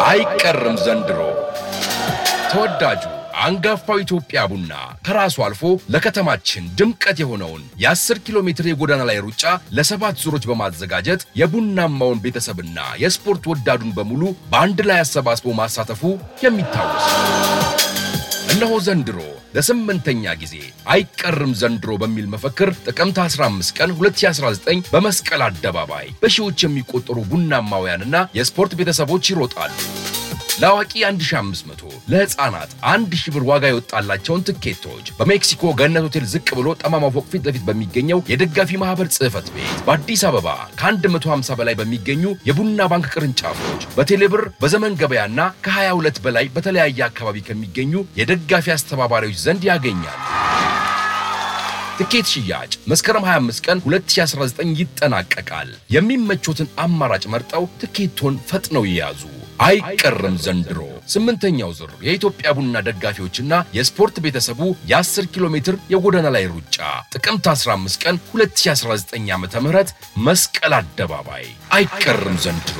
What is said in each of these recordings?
አይቀርም ዘንድሮ ተወዳጁ አንጋፋው ኢትዮጵያ ቡና ከራሱ አልፎ ለከተማችን ድምቀት የሆነውን የ10 ኪሎ ሜትር የጎዳና ላይ ሩጫ ለ7 ዙሮች በማዘጋጀት የቡናማውን ቤተሰብና የስፖርት ወዳዱን በሙሉ በአንድ ላይ አሰባስቦ ማሳተፉ የሚታወስ እነሆ ዘንድሮ ለስምንተኛ ጊዜ አይቀርም ዘንድሮ በሚል መፈክር ጥቅምት 15 ቀን 2019 በመስቀል አደባባይ በሺዎች የሚቆጠሩ ቡናማውያንና የስፖርት ቤተሰቦች ይሮጣሉ። ለአዋቂ 1500 ለህፃናት 1000 ብር ዋጋ የወጣላቸውን ትኬቶች በሜክሲኮ ገነት ሆቴል ዝቅ ብሎ ጠማማው ፎቅ ፊት ለፊት በሚገኘው የደጋፊ ማህበር ጽህፈት ቤት በአዲስ አበባ ከ150 በላይ በሚገኙ የቡና ባንክ ቅርንጫፎች በቴሌብር በዘመን ገበያና ከ22 በላይ በተለያየ አካባቢ ከሚገኙ የደጋፊ አስተባባሪዎች ዘንድ ያገኛል። ትኬት ሽያጭ መስከረም 25 ቀን 2019 ይጠናቀቃል። የሚመቾትን አማራጭ መርጠው ትኬቶን ፈጥነው ይያዙ። አይቀርም ዘንድሮ 8ኛው ዙር የኢትዮጵያ ቡና ደጋፊዎችና የስፖርት ቤተሰቡ የ10 ኪሎ ሜትር የጎዳና ላይ ሩጫ ጥቅምት 15 ቀን 2019 ዓ.ም መስቀል አደባባይ አይቀርም ዘንድሮ።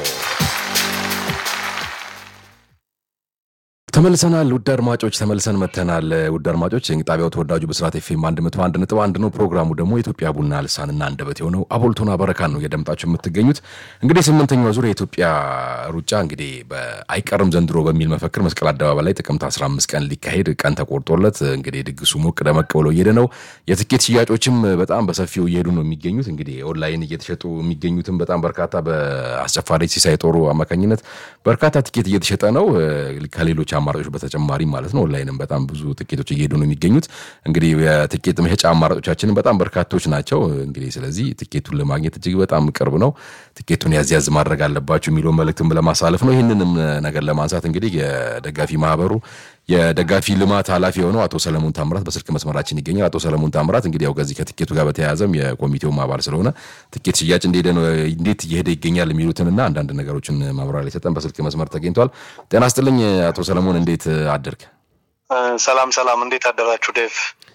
ተመልሰናል ውድ አድማጮች ተመልሰን መተናል። ውድ አድማጮች ጣቢያው ተወዳጁ በስራት ኤፍኤም 101.1 ነው። ፕሮግራሙ ደግሞ የኢትዮጵያ ቡና ልሳንና አንደበት የሆነው አቦልቶና በረካን ነው የደምጣችሁ የምትገኙት። እንግዲህ 8ኛው ዙር የኢትዮጵያ ሩጫ እንግዲህ በአይቀርም ዘንድሮ በሚል መፈክር መስቀል አደባባይ ላይ ጥቅምት 15 ቀን ሊካሄድ ቀን ተቆርጦለት እንግዲህ ድግሱ ሞቅ ደመቅ ብሎ እየሄደ ነው። የትኬት ሽያጮችም በጣም በሰፊው እየሄዱ ነው የሚገኙት። እንግዲህ ኦንላይን እየተሸጡ የሚገኙትም በጣም በርካታ በአስጨፋሪ ሲሳይ ጦሩ አማካኝነት በርካታ ትኬት እየተሸጠ ነው ከሌሎች አማራጮች በተጨማሪ ማለት ነው። ኦንላይንም በጣም ብዙ ትኬቶች እየሄዱ ነው የሚገኙት። እንግዲህ የትኬት መሸጫ አማራጮቻችን በጣም በርካቶች ናቸው። እንግዲህ ስለዚህ ትኬቱን ለማግኘት እጅግ በጣም ቅርብ ነው። ትኬቱን ያዝ ማድረግ አለባችሁ የሚለው መልእክትም ለማሳለፍ ነው። ይሄንንም ነገር ለማንሳት እንግዲህ የደጋፊ ማህበሩ የደጋፊ ልማት ኃላፊ የሆነው አቶ ሰለሞን ታምራት በስልክ መስመራችን ይገኛል። አቶ ሰለሞን ታምራት እንግዲህ ያው ከዚህ ከትኬቱ ጋር በተያያዘም የኮሚቴው አባል ስለሆነ ትኬት ሽያጭ እንዴት እየሄደ ይገኛል የሚሉትንና አንዳንድ ነገሮችን ማብራሪያ ሊሰጠን በስልክ መስመር ተገኝቷል። ጤና ይስጥልኝ አቶ ሰለሞን፣ እንዴት አደርክ? ሰላም እንዴት አደራችሁ ዴቭ?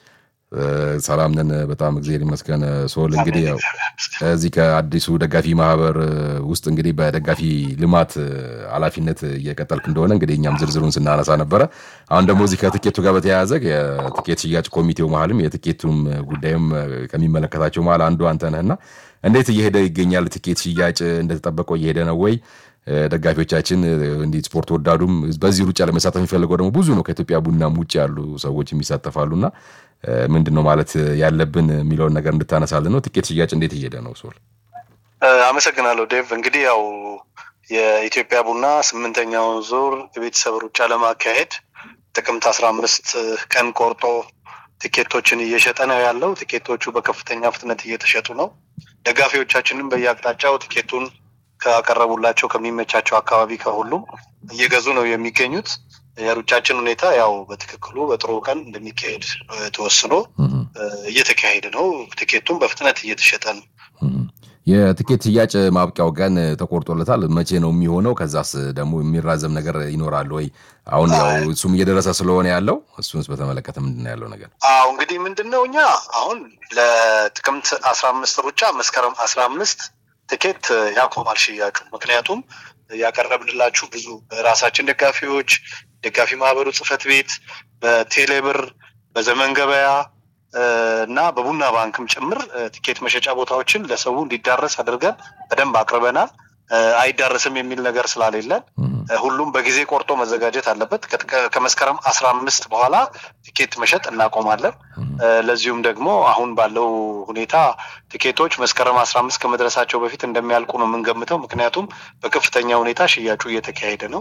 ሰላም ነን በጣም እግዚአብሔር ይመስገን። ሶል እንግዲህ ያው እዚህ ከአዲሱ ደጋፊ ማህበር ውስጥ እንግዲህ በደጋፊ ልማት ኃላፊነት እየቀጠልክ እንደሆነ እንግዲህ እኛም ዝርዝሩን ስናነሳ ነበረ። አሁን ደግሞ እዚህ ከትኬቱ ጋር በተያያዘ የትኬት ሽያጭ ኮሚቴው መሀልም የትኬቱም ጉዳይም ከሚመለከታቸው መሀል አንዱ አንተ ነህና እንዴት እየሄደ ይገኛል? ትኬት ሽያጭ እንደተጠበቀው እየሄደ ነው ወይ? ደጋፊዎቻችን እንዴ ስፖርት ወዳዱም በዚህ ሩጫ ለመሳተፍ የሚፈልገው ደግሞ ብዙ ነው። ከኢትዮጵያ ቡናም ውጭ ያሉ ሰዎች የሚሳተፋሉና ምንድነው ማለት ያለብን የሚለውን ነገር እንድታነሳልን ነው። ትኬት ሽያጭ እንዴት እየሄደ ነው ሶል? አመሰግናለሁ ዴቭ። እንግዲህ ያው የኢትዮጵያ ቡና 8ኛው ዙር የቤተሰብ ሩጫ ለማካሄድ ጥቅምት 15 ቀን ቆርጦ ትኬቶችን እየሸጠ ነው ያለው። ትኬቶቹ በከፍተኛ ፍጥነት እየተሸጡ ነው። ደጋፊዎቻችንም በየአቅጣጫው ትኬቱን ካቀረቡላቸው ከሚመቻቸው አካባቢ ከሁሉም እየገዙ ነው የሚገኙት። የሩጫችን ሁኔታ ያው በትክክሉ በጥሩ ቀን እንደሚካሄድ ተወስኖ እየተካሄደ ነው። ትኬቱን በፍጥነት እየተሸጠ ነው። የትኬት ሽያጭ ማብቂያው ቀን ተቆርጦለታል። መቼ ነው የሚሆነው? ከዛስ ደግሞ የሚራዘም ነገር ይኖራል ወይ? አሁን ያው እሱም እየደረሰ ስለሆነ ያለው እሱንስ በተመለከተ ምንድነው ያለው ነገር? እንግዲህ ምንድነው እኛ አሁን ለጥቅምት 15 ሩጫ መስከረም 15 ትኬት ያቆማል ሽያጩ። ምክንያቱም ያቀረብንላችሁ ብዙ ራሳችን ደጋፊዎች ደጋፊ ማህበሩ ጽህፈት ቤት በቴሌብር በዘመን ገበያ እና በቡና ባንክም ጭምር ትኬት መሸጫ ቦታዎችን ለሰው እንዲዳረስ አድርገን በደንብ አቅርበናል። አይዳረስም የሚል ነገር ስላሌለን ሁሉም በጊዜ ቆርጦ መዘጋጀት አለበት። ከመስከረም 15 በኋላ ትኬት መሸጥ እናቆማለን። ለዚሁም ደግሞ አሁን ባለው ሁኔታ ትኬቶች መስከረም 15 ከመድረሳቸው በፊት እንደሚያልቁ ነው የምንገምተው። ምክንያቱም በከፍተኛ ሁኔታ ሽያጩ እየተካሄደ ነው።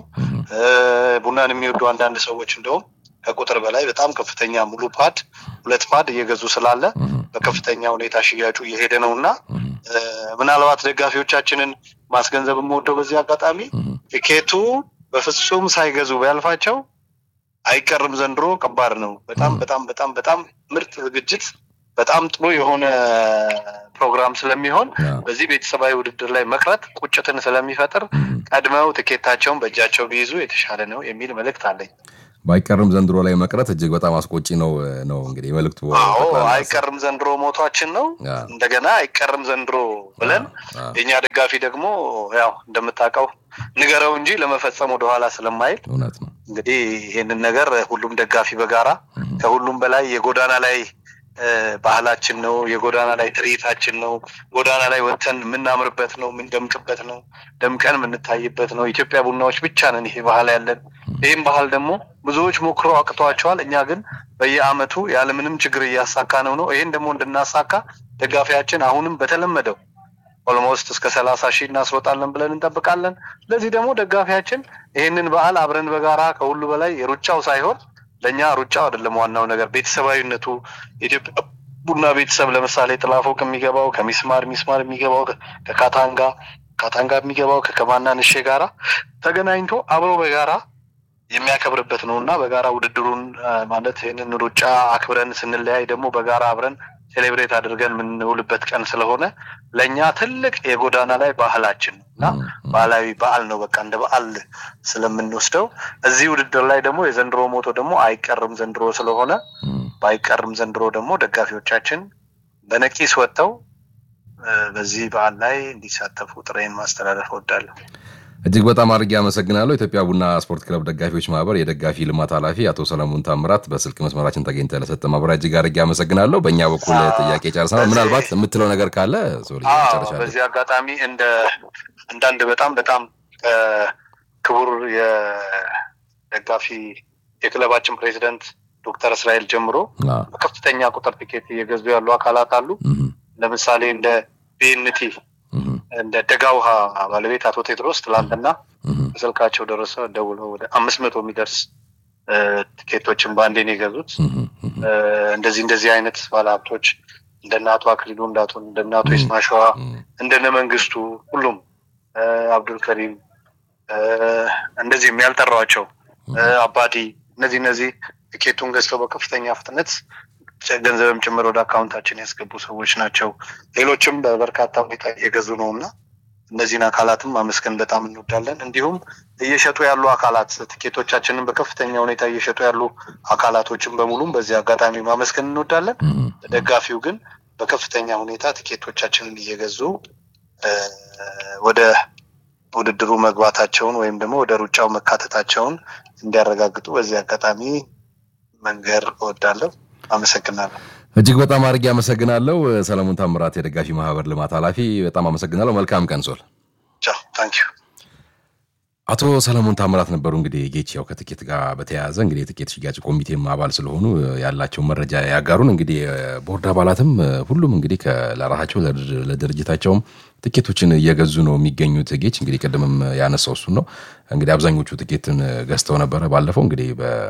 ቡናን የሚወዱ አንዳንድ ሰዎች እንደውም ከቁጥር በላይ በጣም ከፍተኛ ሙሉ ፓድ 2 ፓድ እየገዙ ስላለ በከፍተኛ ሁኔታ ሽያጩ እየሄደ ነውና ምናልባት ደጋፊዎቻችንን ማስገንዘብ የምወደው በዚህ አጋጣሚ ትኬቱ በፍጹም ሳይገዙ ቢያልፋቸው አይቀርም ዘንድሮ ከባድ ነው። በጣም ምርጥ ዝግጅት በጣም ጥሩ የሆነ ፕሮግራም ስለሚሆን በዚህ ቤተሰባዊ ውድድር ላይ መቅረት ቁጭትን ስለሚፈጥር ቀድመው ትኬታቸውን በእጃቸው ቢይዙ የተሻለ ነው የሚል መልእክት አለኝ። ባይቀርም ዘንድሮ ላይ መቅረት እጅግ በጣም አስቆጪ ነው እንግዲህ መልእክቱ አይቀርም ዘንድሮ ሞቷችን ነው እንደገና አይቀርም ዘንድሮ ብለን የኛ ደጋፊ ደግሞ ያው እንደምታውቀው ንገረው እንጂ ለመፈጸም ወደ ኋላ ስለማይል እውነት ነው እንግዲህ ይሄንን ነገር ሁሉም ደጋፊ በጋራ ከሁሉም በላይ የጎዳና ላይ ባህላችን ነው የጎዳና ላይ ትርኢታችን ነው ጎዳና ላይ ወጥተን ምናምርበት ነው ምንደምቅበት ነው ደምቀን ምንታይበት ነው ኢትዮጵያ ቡናዎች ብቻ ነን ይሄ ባህል ያለን ይሄን ባህል ደግሞ ብዙዎች ሞክረው አቅቷቸዋል እኛ ግን በየአመቱ ያለ ምንም ችግር እያሳካነው ነው ይሄን ደግሞ እንድናሳካ ደጋፊያችን አሁንም በተለመደው ኦልሞስት እስከ 30,000 እናስወጣለን ብለን እንጠብቃለን ለዚህ ደግሞ ደጋፊያችን ይሄንን በዓል አብረን በጋራ ከሁሉ በላይ የሩጫው ሳይሆን ለኛ ሩጫው አይደለም ዋናው ነገር ቤተሰባዊነቱ ኢትዮጵያ ቡና ቤተሰብ ለምሳሌ ጥላፎ ከሚገባው ከሚስማር የሚገባው ከካታንጋ የሚገባው ከከማናንሼ ጋራ ተገናኝቶ አብሮ በጋራ የሚያከብርበት ነውና በጋራ ውድድሩን ማለት ይሄንን ሩጫ አክብረን ስንለያይ ደግሞ በጋራ አብረን ሴሌብሬት አድርገን ምንውልበት ቀን ስለሆነ ለኛ ትልቅ የጎዳና ላይ ባህላችን ነውና ባህላዊ በዓል ነው በቃ እንደ በዓል ስለምንወስደው እዚህ ውድድር ላይ ደግሞ የዘንድሮ ሞቶ ደግሞ አይቀርም ዘንድሮ ስለሆነ ባይቀርም ዘንድሮ ደግሞ ደጋፊዎቻችን በነቂስ ወጥተው በዚህ በዓል ላይ እንዲሳተፉ ጥሬን ማስተላለፍ እወዳለሁ እጅግ በጣም አድርጌ አመሰግናለሁ ኢትዮጵያ ቡና ስፖርት ክለብ ደጋፊዎች ማህበር የደጋፊ ልማት ኃላፊ አቶ ሰለሞን ታምራት በስልክ መስመራችን ተገኝተህ ለሰጠ ማብራሪያ እጅግ አድርጌ አመሰግናለሁ በእኛ በኩል ጥያቄ ጨርሰናል ምናልባት የምትለው ነገር ካለ ሶሪ ጨርሻለሁ በዚህ አጋጣሚ እንዳንድ በጣም ክቡር የደጋፊ የክለባችን ፕሬዝዳንት ዶክተር እስራኤል ጀምሮ በከፍተኛ ቁጥር ቲኬት እየገዙ ያሉ አካላት አሉ ለምሳሌ እንደ ቢኤንቲ እንደ ደጋውሃ ባለቤት አቶ ቴድሮስ ትላንትና በስልካቸው ደውለው ወደ 500 የሚደርስ ቲኬቶችን ባንዴን የገዙት እንደዚህ አይነት ባለሀብቶች እንደናቱ አክሊሉ እንደናቱ ይስማሻዋ እንደነ መንግስቱ ሁሉም አብዱል ከሪም እንደዚህ የሚያልጠራቸው አባዲ እነዚህ ቲኬቱን ገዝተው በከፍተኛ ፍጥነት ገንዘብም ጭምር ወደ አካውንታችን ያስገቡ ሰዎች ናቸው ሌሎችም በበርካታ ሁኔታ እየገዙ ነውና እነዚህን አካላትም ማመስገን በጣም እንወዳለን እንዲሁም እየሸጡ ያሉ አካላት ቲኬቶቻችንን በከፍተኛ ሁኔታ እየሸጡ ያሉ አካላቶችን በሙሉም በዚህ አጋጣሚ ማመስገን እንወዳለን ደጋፊው ግን በከፍተኛ ሁኔታ ቲኬቶቻችንን እየገዙ ወደ ውድድሩ መግባታቸውን ወይም ደግሞ ወደ ሩጫው መካተታቸውን እንዲያረጋግጡ በዚህ አጋጣሚ መንገር እወዳለሁ አመሰግናለሁ እጅግ በጣም አድርጌ አመሰግናለሁ ሰለሞን ታምራት የደጋፊ ማህበር ልማት ኃላፊ በጣም አመሰግናለሁ መልካም ቀን ሶል ቻው ታንክ ዩ አቶ ሰለሞን ታምራት ነበሩ እንግዲህ ጌቺያው ከትኬት ጋር በተያያዘ እንግዲህ የትኬት ሽያጭ ኮሚቴም አባል ስለሆኑ ያላቸው መረጃ ያጋሩን እንግዲህ ቦርድ አባላትም ሁሉም እንግዲህ ለራሳቸው ለድርጅታቸውም ትኬቶችን እየገዙ ነው የሚገኙት ጌች እንግዲህ ቀደምም ያነሳው እሱ ነው እንግዲህ አብዛኞቹ ትኬትን ገዝተው ነበር ባለፈው እንግዲህ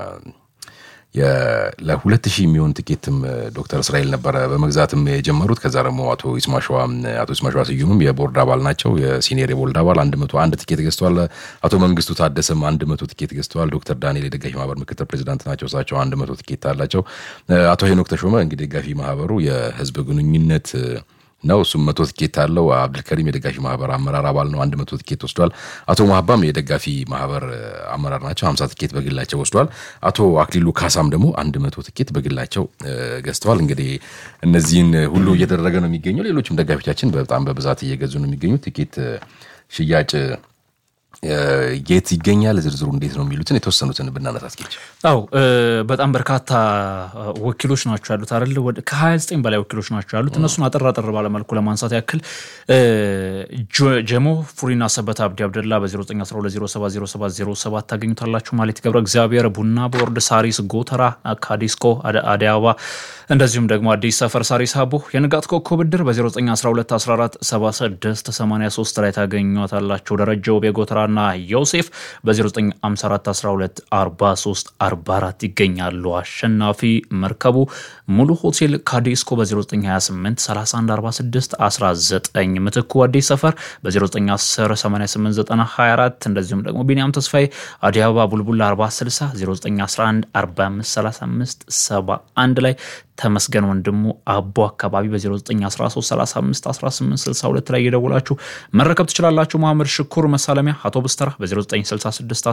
ለ2000 የሚሆን ትኬትም ዶክተር እስራኤል ነበር በመግዛትም የጀመሩት ከዛ ደግሞ አቶ ይስማሻዋ ስዩምም የቦርድ አባል ናቸው የሲኒየር የቦርድ አባል 101 ትኬት ገዝተዋል አቶ መንግስቱ ታደሰም 100 ትኬት ገዝተዋል ዶክተር ዳንኤል የደጋፊ ማህበር ምክትል ፕሬዝዳንት ናቸው እሳቸው 100 ትኬት አላቸው አቶ ሄኖክ ተሾመ እንግዲህ ደጋፊ ማህበሩ የህዝብ ግንኙነት ነው እሱም 100 ትኬት አለው አብዱል ከሪም የደጋፊ ማህበር አመራር አባል ነው 100 ትኬት ወስዷል አቶ ማህባም የደጋፊ ማህበር አመራር ናቸው 50 ትኬት በግላቸው ወስዷል አቶ አክሊሉ ካሳም ደግሞ 100 ትኬት በግላቸው ገዝተዋል እንግዲህ እነዚህን ሁሉ እየተደረገ ነው የሚገኘው ሌሎችም ደጋፊዎቻችን በጣም በብዛት እየገዙ ነው የሚገኙት ትኬት ሽያጭ የት ይገኛል ዝርዝሩ እንዴት ነው የሚሉትን የተወሰኑትን ብናነሳ አስኪች አው በጣም በርካታ ወኪሎች ናቸው ያሉት አይደል ከ29 በላይ ወኪሎች ናቸው ያሉት እነሱን አጠራጠር ባለ መልኩ ለማንሳት ያክል ጀሞ ፉሪና ሰበት አብዲ አብደላ በ0912070707 ታገኙታላችሁ ማለት ገብረ እግዚአብሔር ቡና ቦርድ ሳሪስ ጎተራ ካዲስኮ አዲያባ እንደዚሁም ደግሞ አዲስ ሰፈር ሳሪስ አቦ የንጋት ኮከብ ብድር በ0912147683 ላይ ታገኙታላችሁ ደረጃው በጎተራና ዮሴፍ በ0954124344 ይገኛሉ አሸናፊ መርከቡ ሙሉ ሆቴል ካዲስኮ በ0928314619 ምትኩ አዲስ ሰፈር በ0910889024 እንደዚሁም ደግሞ ቢኒያም ተስፋዬ አዲያባ ቡልቡላ 4060 0911453571 ላይ ተመስገን ወንድሙ አቦ አካባቢ በ0913351862 ላይ እየደወላችሁ መረከብ ትችላላችሁ መሐመድ ሽኩር መሳለሚያ አቶ አውቶቡስ ተራ በ0966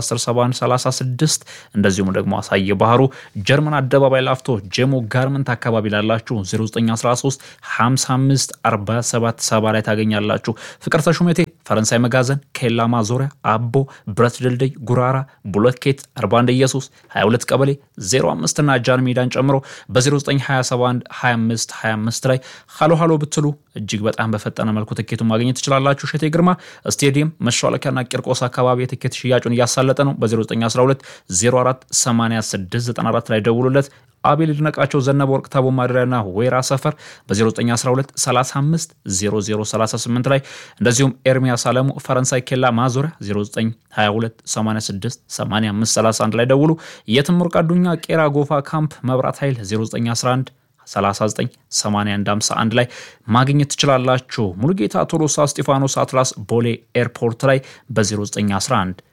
107136 እንደዚሁም ደግሞ አሳየ ባህሩ ጀርመን አደባባይ ላፍቶ ጀሞ ጋርመንት አካባቢ ላላችሁ 0913 55 47 70 ላይ ታገኛላችሁ። ፍቅር ተሹመቴ ፈረንሳይ መጋዘን ኬላ ማዞሪያ አቦ ብረት ድልድይ ጉራራ ቡለኬት 41 ኢየሱስ 22 ቀበሌ 05 እና ጃን ሜዳን ጨምሮ በ0927 25 25 ላይ ሃሎ ብትሉ እጅግ በጣም በፈጠነ መልኩ ትኬቱን ማግኘት ትችላላችሁ። ሸቴ ግርማ ስቴዲየም መሻለኪያና ቂርቆስ አካባቢ የትኬት ሽያጩን እያሳለጠ ነው። በ0912 04 86 94 ላይ ደውሉለት። አቤል ድነቃቸው ዘነበ ወርቅ ታቦ ማድሪያና ወይራ ሰፈር በ0912 35 0038 ላይ እንደዚሁም ኤርሚያስ አለሙ ፈረንሳይ ኬላ ማዞሪያ 0922 86 85 31 ላይ ደውሉ። የትምር ቀዱኛ ቄራ ጎፋ ካምፕ መብራት ኃይል 0911 39 81 51 ላይ ማግኘት ትችላላችሁ። ሙሉጌታ ቶሎሳ እስጢፋኖስ አትላስ ቦሌ ኤርፖርት ላይ በ0911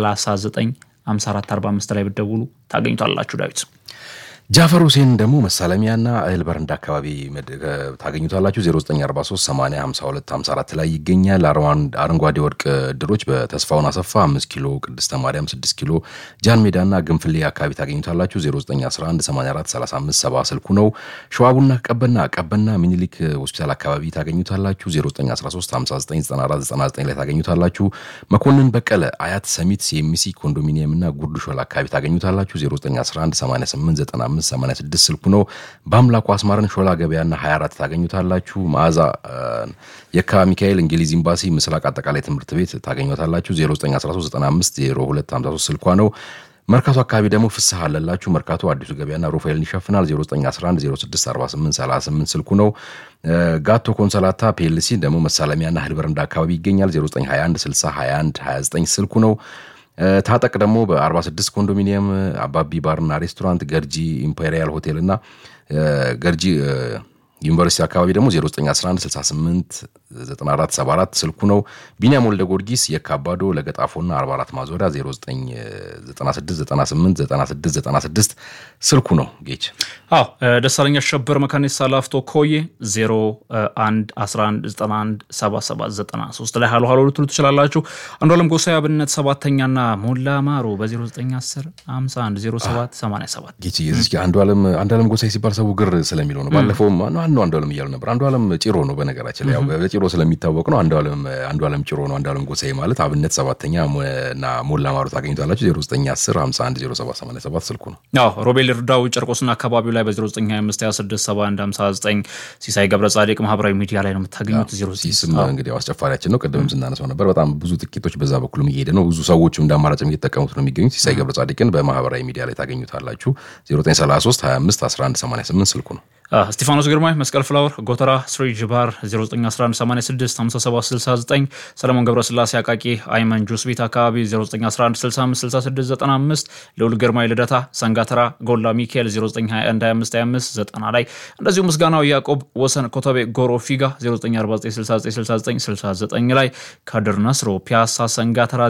39 54 45 ላይ ብትደውሉ ታገኙታላችሁ። ዳዊት ጃፈር ሁሴን ደግሞ መሳለሚያና ኤልበርንድ አካባቢ ታገኙታላችሁ። 0943 80 52 54 ላይ ይገኛል። አረንጓዴ ወርቅ ድሮች በተስፋውን አሰፋ 5 ኪሎ ቅድስተ ማርያም 6 ኪሎ ጃን ሜዳና ግንፍሌ አካባቢ ታገኙታላችሁ። 0911 84 35 70 ስልኩ ነው። ሸዋቡና ቀበና ሚኒሊክ ሆስፒታል አካባቢ ታገኙታላችሁ። 0913 59 94 99 ላይ ታገኙታላችሁ። መኮንን በቀለ አያት ሰሚት ሲኤምሲ ኮንዶሚኒየምና ጉርዱ ሾላ አካባቢ ታገኙታላችሁ። 0911 88 95 86 ስልኩ ነው። በአምላኩ አስማረን ሾላ ገበያና 24 ታገኙታላችሁ። ማዛ የካ ሚካኤል እንግሊዝ ኤምባሲ ምስራቅ አጠቃላይ ትምህርት ቤት ታገኙታላችሁ። 0913 95 02 53 ስልኳ ነው። መርካቶ አካባቢ ደግሞ ፍስሐ አለላችሁ። መርካቶ አዲሱ ገበያና ሩፋኤልን ይሸፍናል። 0911 06 48 38 ስልኩ ነው። ጋቶ ኮንሰላታ ፒኤልሲ ደግሞ መሳለሚያና ህልበርንዳ አካባቢ ይገኛል። 0921 60 21 29 ስልኩ ነው። ታጠቅ ደግሞ በ46 ኮንዶሚኒየም አባቢ ባርና ሬስቶራንት ገርጂ ኢምፔሪያል ሆቴል እና ገርጂ ዩኒቨርሲቲ አካባቢ ደግሞ 0911 68 94 74 ስልኩ ነው። ቢኒያም ወልደ ጊዮርጊስ የካባዶ ለገጣፎና 44 ማዞሪያ 0996 98 96 96 ስልኩ ነው። ጌች ደሳለኛ ሸበር መካኒሳ ላፍቶ ኮዬ 01 11 91 77 93 ላይ ሃሎ ልትሉ ትችላላችሁ። አንዷለም ጎሳዬ አብነት ሰባተኛና ሞላ ማሩ በ0910 51 07 87 ጌች እስኪ አንዷለም ጎሳዬ ሲባል ሰው ግር ስለሚለው ነው። ባለፈው አንዷለም እያሉ ነበር። አንዷለም ጭሮ ነው በነገራችን ላይ ያው በጭሮ ስለሚታወቅ ነው። አንዷለም ጭሮ ነው። አንዷለም ጎሳዬ ማለት አብነት ሰባተኛ እና ሞላ ማሩ ታገኙታላችሁ። 0910 51 07 87 ስልኩ ነው። ሮቤል ርዳው ጨርቆስና አካባቢው ላይ በ0925 26 71 59 ሲሳይ ገብረ ጻዲቅ ማህበራዊ ሚዲያ ላይ ነው የምታገኙት። 06 እንግዲህ አስጨፋሪያችን ነው። ቀደም ስናነሳው ነበር። በጣም ብዙ ትኬቶች በዛ በኩልም እየሄደ ነው። ብዙ ሰዎችም እንዳማራጭም እየተጠቀሙት ነው የሚገኙት። ሲሳይ ገብረ ጻዲቅን በማህበራዊ ሚዲያ ላይ ታገኙታላችሁ። 0933 25 11 88 ስልኩ ነው። ስቲፋኖስ ግርማይ መስቀል ፍላወር ጎተራ ስሪ ጅባር 091186 5769 ሰለሞን ገብረስላሴ አቃቂ አይመን ጁስ ቤት አካባቢ 0911656695 ለውል ግርማይ ልደታ ሰንጋተራ ጎላ ሚካኤል 0921252590 ላይ እንደዚሁ ምስጋናው ያዕቆብ ወሰን ኮተቤ ጎሮ ፊጋ 0949696969 ላይ ካድር ነስሮ ፒያሳ ሰንጋተራ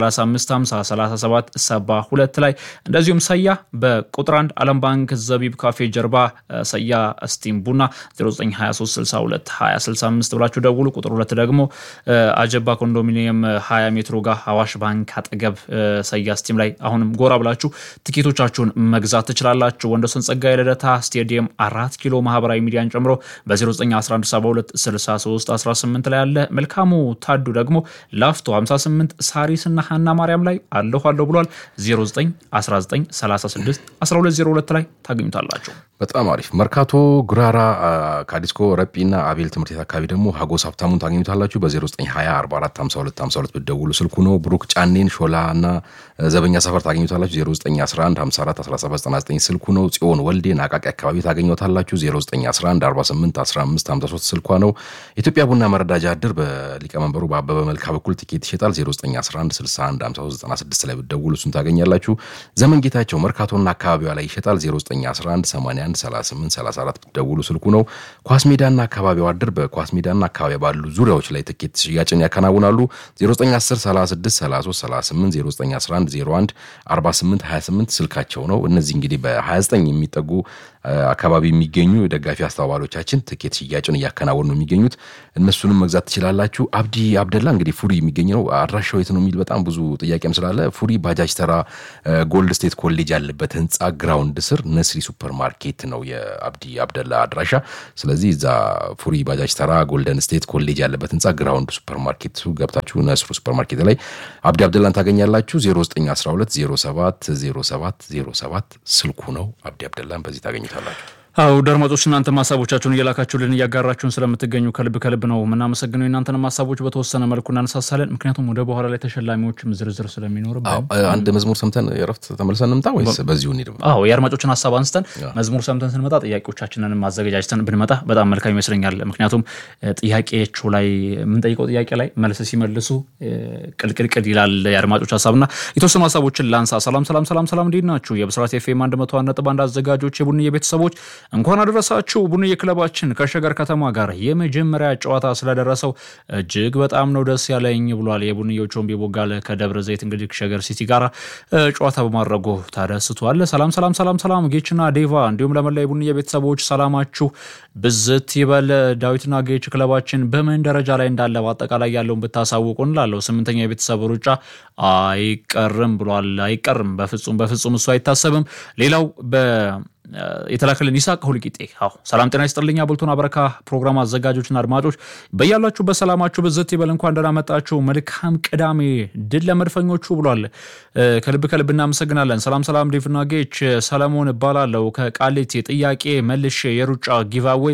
0935503772 ላይ እንደዚሁም ሰያ በቁጥር 1 ዓለም ባንክ ዘቢብ ካፌ ጀርባ ሰያ እስቲም ቡና 092362 2065 ብላችሁ ደውሉ። ቁጥር 2 ደግሞ አጀባ ኮንዶሚኒየም 20 ሜትሮ ጋር አዋሽ ባንክ አጠገብ ሰያ እስቲም ላይ አሁንም ጎራ ብላችሁ ትኬቶቻችሁን መግዛት ትችላላችሁ። ወንደሰን ጸጋዬ ልደታ ስቴዲየም 4 ኪሎ ማህበራዊ ሚዲያን ጨምሮ በ091172 63 18 ላይ አለ። መልካሙ ታዱ ደግሞ ላፍቶ 58 ሳሪስና ሐና ማርያም ላይ አለሁ ብሏል። 0919 36 1202 ላይ ታገኙታላችሁ። በጣም አሪፍ። መርካቶ ጉራራ ካዲስኮ ረጲና አቤል ትምህርት ቤት አካባቢ ደግሞ ሀጎስ ሀብታሙን ታገኙታላችሁ። በ0920 44 52 52 ብትደውሉ ስልኩ ነው። ብሩክ ጫኔን ሾላና ዘበኛ ሰፈር ታገኙታላችሁ። 0911 54 17 99 ስልኩ ነው። ጽዮን ወልዴን አቃቂ አካባቢ ታገኙታላችሁ። 0911 48 15 53 ስልኳ ነው። ኢትዮጵያ ቡና መረዳጃ እድር በሊቀመንበሩ በአበበ መልካ በኩል ትኬት ይሸጣል። 0911 61 53 96 ላይ ብትደውሉ እሱን ታገኛላችሁ። ዘመን ጌታቸው መርካቶና አካባቢዋ ላይ ይሸጣል። 0911 81 09113834 ደውሉ ስልኩ ነው። ኳስ ሜዳና አካባቢው አድር በኳስ ሜዳና አካባቢ ባሉ ዙሪያዎች ላይ ትኬት ሽያጭን ያከናውናሉ። 0910333338 0911014828 ስልካቸው ነው። እነዚህ እንግዲህ በ29 የሚጠጉ አካባቢ የሚገኙ ደጋፊ አስተባባሪዎቻችን ትኬት ሽያጭን ያከናውኑ ነው የሚገኙት። እነሱንም መግዛት ትችላላችሁ። አብዲ አብደላ እንግዲህ ፉሪ የሚገኝ ነው። አድራሻው የት ነው የሚል በጣም ብዙ ጥያቄም ስላለ ፉሪ ባጃጅ ተራ ጎልድ ስቴት ኮሌጅ ያለበት ህንጻ ግራውንድ ስር ነስሪ ሱፐርማርኬት ነው የአብዲ አብደላ አድራሻ። ስለዚህ እዛ ፉሪ ባጃጅ ተራ ጎልደን ስቴት ኮሌጅ ያለበት ህንጻ ግራውንድ ሱፐርማርኬት ገብታችሁ ነስሩ ሱፐርማርኬት ላይ አብዲ አብደላን ታገኛላችሁ። 0912070707 ስልኩ ነው። አብዲ አብደላን በዚህ ታገኙታላችሁ። አው ደርማቶች እናንተ ማሳቦቻችሁን እየላካችሁልን እያጋራችሁን ስለምትገኙ ከልብ ነው ምናመሰግነው። እናንተን ማሳቦች በተወሰነ መልኩ እናነሳሳለን፣ ምክንያቱም ወደ በኋላ ላይ ተሸላሚዎችም ዝርዝር ስለሚኖርብን። አንድ መዝሙር ሰምተን የረፍት ተመልሰን እንምጣ ወይስ በዚሁ እንሂድ? የአድማጮችን ሐሳብ አንስተን መዝሙር ሰምተን ስንመጣ ጥያቄዎቻችንን ማዘጋጃጅተን ብንመጣ በጣም መልካም ይመስለኛል። ምክንያቱም ጥያቄዎቹ ላይ የምንጠይቀው ጥያቄ ላይ መልስ ሲመልሱ ቅልቅል ይላል የአድማጮች ሐሳብና የተወሰኑ ሐሳቦችን ላንሳ። ሰላም እንዴት ናችሁ? የብስራት ኤፍኤም 101.1 አዘጋጆች የቡንዬ ቤተሰቦች እንኳን አደረሳችሁ። ቡንዬ ክለባችን ከሸገር ከተማ ጋር የመጀመሪያ ጨዋታ ስለደረሰው እጅግ በጣም ነው ደስ ያለኝ ብሏል። የቡንዬው ቾምቤ ቦጋለ ከደብረ ዘይት እንግዲህ ሸገር ሲቲ ጋር ጨዋታ በማድረጉ ታደስቷል። ሰላም ጌችና ዴቫ እንዲሁም ለመላ የቡንዬ ቤተሰቦች ሰላማችሁ ብዝት ይበል። ዳዊትና ጌች ክለባችን በምን ደረጃ ላይ እንዳለ በአጠቃላይ ያለውን ብታሳውቁን ላለው 8ኛ የቤተሰብ ሩጫ አይቀርም ብሏል። አይቀርም በፍጹም እሱ አይታሰብም። ሌላው የተላከልን ይሳቅ ሁልቂጤ ሰላም ጤና ይስጥልኝ። አቦልቶና በረካ ፕሮግራም አዘጋጆችና አድማጮች በያላችሁ በሰላማችሁ ብዝት ይበል። እንኳን ደህና መጣችሁ። መልካም ቅዳሜ ድል ለመድፈኞቹ ብሏል። ከልብ እናመሰግናለን። ሰላም ዴቭና ጌች ሰለሞን እባላለሁ ከቃሊቲ ጥያቄ መልሼ የሩጫ ጊቫዌይ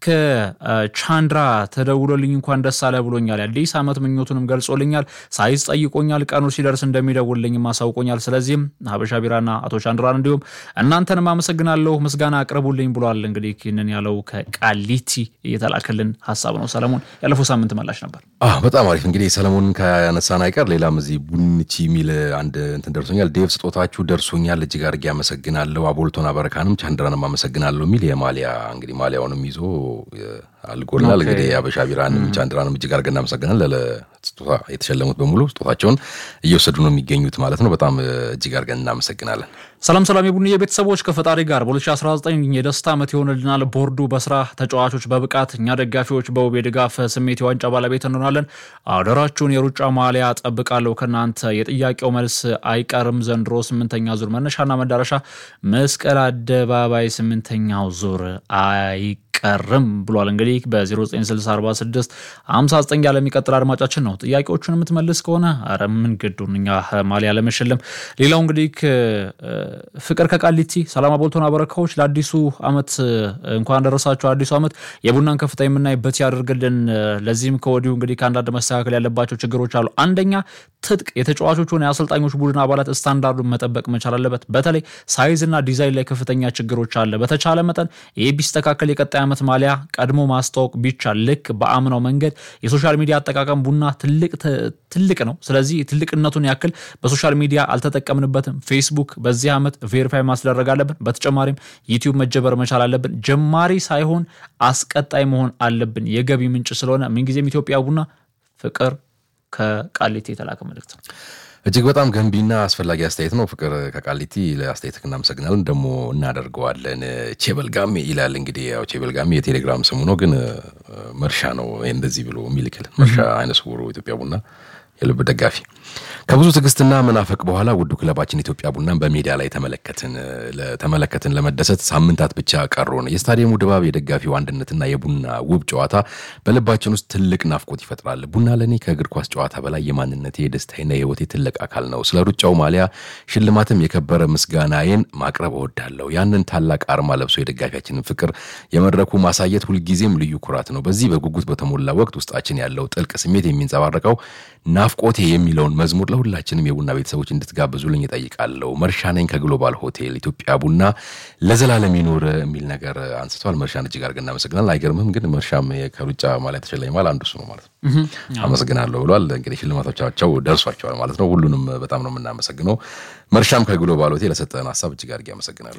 ከቻንድራ ተደውሎልኝ እንኳን ደስ አለ ብሎኛል። አዲስ አመት ምኞቱንም ገልጾልኛል። ሳይዝ ጠይቆኛል። ቀኑ ሲደርስ እንደሚደውልልኝ ማሳውቆኛል። ስለዚህም ሀበሻ ቢራና አቶ ቻንድራን እንዲሁም እናንተንም አመሰግናለሁ ምስጋና አቅርቡልኝ ብሏል። እንግዲህ ይህንን ያለው ከቃሊቲ የተላከልን ሐሳብ ነው። ሰለሞን ያለፈው ሳምንት መላሽ ነበር። በጣም አሪፍ። እንግዲህ ሰለሞን ከያነሳን አይቀር ሌላም እዚህ ቡንቺ ሚል አንድ እንትን ደርሶኛል። ዴቭ ስጦታችሁ ደርሶኛል እጅግ አድርጌ አመሰግናለሁ። አቦልቶና በረካንም ቻንድራንም አመሰግናለሁ ሚል የማሊያ እንግዲህ ማሊያውንም ይዞ አልጎልናል። እንግዲህ አበሻ ቢራንም ቻንድራንም እጅግ አድርገን እናመሰግናለን። ለስጦታ የተሸለሙት በሙሉ ስጦታቸውን እየወሰዱ ነው የሚገኙት ማለት ነው። በጣም እጅግ አድርገን እናመሰግናለን። ሰላም የቡንዬ ቤተሰቦች ከፈጣሪ ጋር በ2019 የደስታ ዓመት ይሆንልናል። ቦርዱ በስራ ተጫዋቾች በብቃት እኛ ደጋፊዎች በውብ ድጋፍ ስሜት የዋንጫ ባለቤት እንሆናለን። አደራችሁን የሩጫ ማሊያ ጠብቃለሁ ከናንተ። የጥያቄው መልስ አይቀርም ዘንድሮ 8ኛ ዙር መነሻና መዳረሻ መስቀል አደባባይ 8ኛው ዙር አይቀርም ብሏል። እንግዲህ በ09644659 ያለ የሚቀጥል አድማጫችን ነው። ጥያቄዎቹን የምትመልስ ከሆነ አረ ምን ግዱን እኛ ማሊያ ለመሸለም። ሌላው እንግዲህ ፍቅር ከቃሊቲ ሰላም አቦልቶና በረካዎች ለአዲሱ አመት እንኳን ደረሳችሁ። አዲሱ አመት የቡናን ከፍታ የምናይበት ያደርግልን። ለዚህም ከወዲሁ እንግዲህ ከአንዳንድ መስተካከል ያለባቸው ችግሮች አሉ። አንደኛ ትጥቅ የተጫዋቾቹና የአሰልጣኞች ቡድን አባላት ስታንዳርዱን መጠበቅ መቻል አለበት። በተለይ ሳይዝና ዲዛይን ላይ ከፍተኛ ችግሮች አለ። በተቻለ መጠን ይሄ ቢስተካከል የቀጣይ አመት ማሊያ ቀድሞ ማስተዋወቅ ቢቻል ልክ በአምናው መንገድ የሶሻል ሚዲያ አጠቃቀም ቡና ትልቅ ነው። ስለዚህ ትልቅነቱን ያክል በሶሻል ሚዲያ አልተጠቀምንበትም። ፌስቡክ በዚህ አመት ቬሪፋይ ማስደረግ አለብን። በተጨማሪም ዩቲዩብ መጀበር መቻል አለብን። ጀማሪ ሳይሆን አስቀጣይ መሆን አለብን። የገቢ ምንጭ ስለሆነ ምንጊዜም ኢትዮጵያ ቡና። ፍቅር ከቃሊቲ የተላከ መልእክት ነው። እጅግ በጣም ገንቢና አስፈላጊ አስተያየት ነው። ፍቅር ከቃሊቲ ለአስተያየትህ እናመሰግናለን። ደግሞ እናደርገዋለን። ቼበልጋሜ ይላል እንግዲህ ያው ቼበልጋሜ የቴሌግራም ስሙ ነው፣ ግን መርሻ ነው እንደዚህ ብሎ የሚልክልን መርሻ አይነ ስውሩ ኢትዮጵያ ቡና የልብ ደጋፊ። ከብዙ ትግስትና መናፈቅ በኋላ ውዱ ክለባችን ኢትዮጵያ ቡናን በሜዳ ላይ ተመለከትን ለመደሰት ሳምንታት ብቻ ቀሩን። የስታዲየሙ ድባብ፣ የደጋፊው አንድነትና የቡና ውብ ጨዋታ በልባችን ውስጥ ትልቅ ናፍቆት ይፈጥራል። ቡና ለኔ ከእግር ኳስ ጨዋታ በላይ የማንነቴ የደስታዬና የህይወቴ ትልቅ አካል ነው። ስለ ሩጫው ማሊያ ሽልማትም የከበረ ምስጋናዬን ማቅረብ እወዳለሁ። ያንን ታላቅ አርማ ለብሶ የደጋፊያችንን ፍቅር የመድረኩ ማሳየት ሁልጊዜም ልዩ ኩራት ነው። በዚህ በጉጉት በተሞላ ወቅት ውስጣችን ያለው ጥልቅ ስሜት የሚንጸባረቀው ናፍቆቴ የሚለውን መዝሙር ለሁላችንም የቡና ቤተሰቦች እንድትጋብዙልኝ እጠይቃለሁ። መርሻ ነኝ ከግሎባል ሆቴል። ኢትዮጵያ ቡና ለዘላለም ይኖር የሚል ነገር አንስቷል። መርሻን እጅግ አድርገን እናመሰግናለን። አይገርምም? ግን መርሻም ከሩጫ ማለት ተሸላሚ ማለት አንዱ እሱ ነው ማለት ነው። አመሰግናለሁ ብሏል። እንግዲህ ሽልማቶቻቸው ደርሷቸዋል ማለት ነው። ሁሉንም በጣም ነው የምናመሰግነው። መርሻም ከግሎባል ሆቴል ለሰጠን ሐሳብ እጅግ አድርጌ አመሰግናለሁ።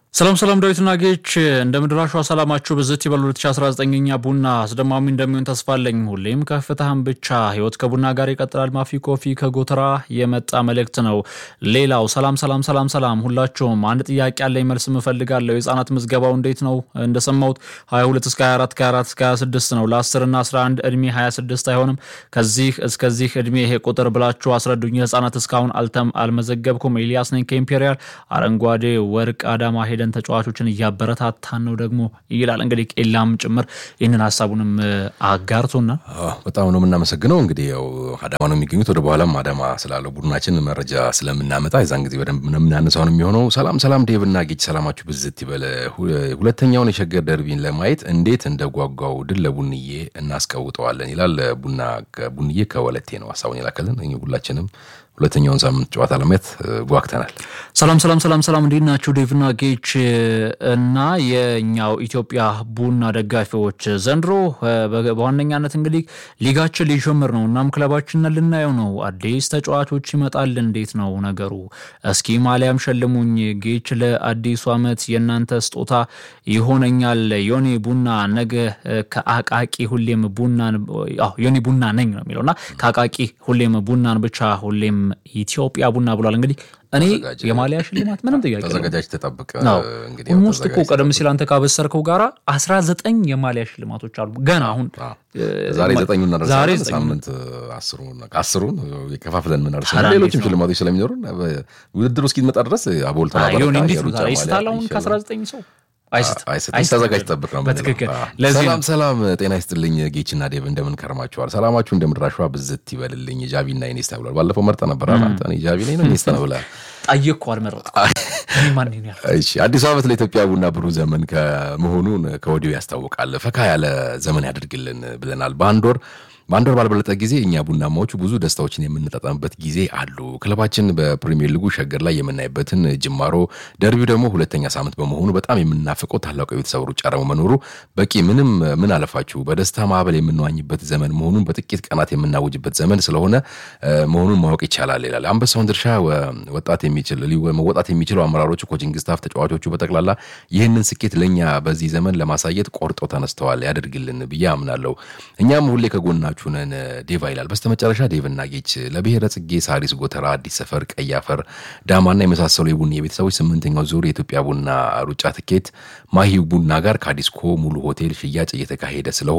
ሰላም ዳዊትና ጌች እንደምድራሹ ሰላማችሁ በዘት ይበሉ 2019ኛ ቡና አስደማሚ እንደሚሆን ተስፋለኝ ሁሌም ከፍታህም ብቻ ህይወት ከቡና ጋር ይቀጥላል ማፊ ኮፊ ከጎተራ የመጣ መልእክት ነው ሌላው ሰላም ሁላችሁም አንድ ጥያቄ አለኝ መልስ ምፈልጋለሁ የህፃናት ምዝገባው እንዴት ነው እንደሰማሁት 22 እስከ 24 ከ4 እስከ 26 ነው ለ10 እና 11 እድሜ 26 አይሆንም ከዚህ እስከዚህ እድሜ ይሄ ቁጥር ብላችሁ አስረዱኝ ህፃናት እስካሁን አልመዘገብኩም ኤልያስ ነኝ ከኢምፔሪያል አረንጓዴ ወርቅ አዳማ ሄደን ተጫዋቾችን ያበረታታን ነው ደግሞ ይላል እንግዲህ ቄላም ጭምር ይሄንን ሐሳቡንም አጋርቶና በጣም ነው እናመሰግነው እንግዲህ ያው አዳማ ነው የሚገኙት ወደ በኋላም አዳማ ስላለው ቡድናችን መረጃ ስለምናመጣ የዛን ጊዜ በደንብ ምናነሳው ነው የሚሆነው ሰላም ዴቭና ጌች ሰላማችሁ ብዝት ይበለ ሁለተኛውን የሸገር ደርቢን ለማየት እንዴት እንደጓጓው ድል ለቡንዬ እናስቀውጠዋለን ይላል ቡንዬ ከወለቴ ነው ሐሳቡን ይላከልን ሁላችንም ሁለተኛውን ሳምንት ጨዋታ ለማየት ጓግተናል ሰላም እንዴናችሁ ዴቭና ጌች እና የኛው ኢትዮጵያ ቡና ደጋፊዎች ዘንድሮ በዋነኛነት እንግዲህ ሊጋችን ሊጀምር ነው እናም ክለባችንን ልናየው ነው አዲስ ተጫዋቾች ይመጣል እንዴት ነው ነገሩ እስኪ ማሊያም ሸልሙኝ ጌች ለአዲሱ አመት የናንተ ስጦታ ይሆነኛል ዮኒ ቡና ነገ ከአቃቂ ሁሌም ቡናን ዮኒ ቡና ነኝ ነው የሚለውና ከአቃቂ ሁሌም ቡናን ብቻ ሁሌም ኢትዮጵያ ቡና ብሏል እንግዲህ እኔ የማሊያ ሽልማት ምንም ጥያቄ ተዘጋጅ ተጠብቀ እንግዲህ ኦልሞስት እኮ ቀደም ሲል አንተ ካበሰርከው ጋራ 19 የማሊያ ሽልማቶች አሉ ገና አሁን ዛሬ 9 እና ዛሬ ሳምንት 10 የከፋፍለን ምን አርሰን ሌሎችም ሽልማቶች ስለሚኖሩን ውድድሩ እስኪመጣ ድረስ አቦልተና ባራ ይስታላውን ከ19 ሰው ተዘጋጅ ተጠብቅ ነው በትክክል ሰላም ጤና ይስጥልኝ ጌችና ዴቭ እንደምን ከርማችኋል ሰላማችሁ እንደምድራሽዋ ብዝት ይበልልኝ ጃቪና ኢኔስታ ብሏል ባለፈው መርጣ ነበር አንተ እኔ ጃቪ ነኝ ነው ኢኔስታ ነው ብላ ጠየቅኩ አልመረጥኩ ማን ነው ያለው እሺ አዲስ አመት ለኢትዮጵያ ቡና ብሩህ ዘመን ከመሆኑን ከወዲሁ ያስታውቃል ፈካ ያለ ዘመን ያድርግልን ብለናል ባንዶር ባልበለጠ ጊዜ እኛ ቡናማዎቹ ብዙ ደስታዎችን የምንጠጣምበት ጊዜ አሉ ክለባችን በፕሪሚየር ሊጉ ሸገር ላይ የምናይበትን ጅማሮ ደርቢው ደግሞ ሁለተኛ ሳምንት በመሆኑ በጣም የምናፈቀው ታላቁ የቤተሰብ ሩጫ ደግሞ መኖሩ በቂ ምን አለፋችሁ በደስታ ማዕበል የምንዋኝበት ዘመን መሆኑን በጥቂት ቀናት የምናውጅበት ዘመን ስለሆነ መሆኑን ማወቅ ይቻላል ይላል አንበሳውን ድርሻ መወጣት የሚችሉ አመራሮቹ ኮቺንግ ስታፍ ተጫዋቾቹ በጠቅላላ ይህንን ስኬት ለኛ በዚህ ዘመን ለማሳየት ቆርጠው ተነስተዋል ያድርግልን ብዬ አምናለሁ እኛም ሁሌ ከጎና ቹነን ዴቫ ይላል በስተመጨረሻ ዴቭና ጌች ለብሔረ ጽጌ ሳሪስ ጎተራ አዲስ ሰፈር ቀያፈር ዳማና የመሳሰሉ የቡና የቤተሰቦች 8ኛው ዙር የኢትዮጵያ ቡና ሩጫ ትኬት ማሂው ቡና ጋር ከአዲስኮ ሙሉ ሆቴል ሽያጭ እየተካሄደ ስለሆነ